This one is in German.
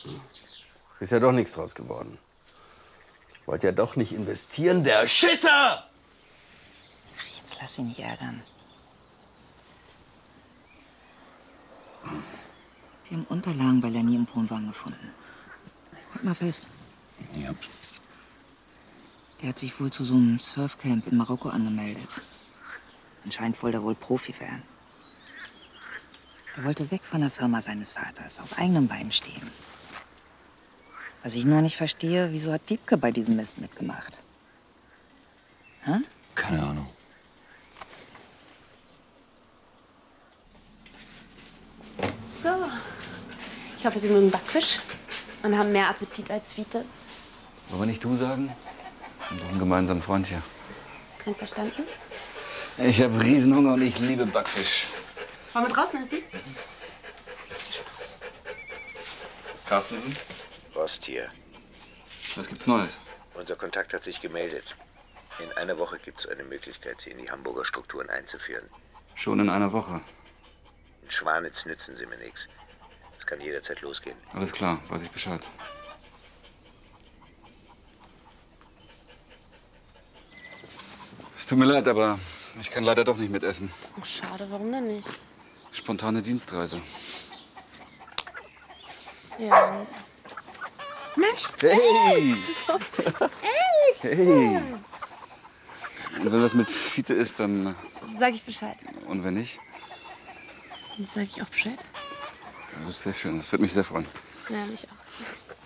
Ist ja doch nichts draus geworden. Wollt ja doch nicht investieren, der Schisser! Ach, jetzt lass ihn nicht ärgern. Wir haben Unterlagen bei Lenny im Wohnwagen gefunden. Halt mal fest. Ja. Der hat sich wohl zu so einem Surfcamp in Marokko angemeldet. Anscheinend wollte er wohl Profi werden. Er wollte weg von der Firma seines Vaters, auf eigenen Beinen stehen. Was ich nur nicht verstehe, wieso hat Wiebke bei diesem Mist mitgemacht? Hä? Keine Ahnung. So. Ich hoffe, Sie mögen Backfisch und haben mehr Appetit als Vite. Wollen wir nicht du sagen? Und doch einen gemeinsamen Freund hier. Einverstanden? Ich habe Riesenhunger und ich liebe Backfisch. Wollen wir draußen essen? Carstensen? Rost hier. Was gibt's Neues? Unser Kontakt hat sich gemeldet. In einer Woche gibt es eine Möglichkeit, Sie in die Hamburger Strukturen einzuführen. Schon in einer Woche. In Schwanitz nützen Sie mir nichts. Es kann jederzeit losgehen. Alles klar, weiß ich Bescheid. Es tut mir leid, aber ich kann leider doch nicht mitessen. Ach, schade, warum denn nicht? Spontane Dienstreise. Ja. Mensch! Hey! Hey! Und wenn das mit Fiete ist, dann... Sag ich Bescheid. Und wenn nicht? Sag ich auch Bescheid. Das ist sehr schön, das würde mich sehr freuen. Ja, mich auch.